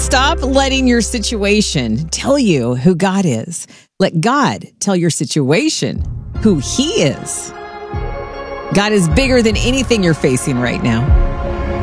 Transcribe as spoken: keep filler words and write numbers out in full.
Stop letting your situation tell you who God is. Let God tell your situation who He is. God is bigger than anything you're facing right now.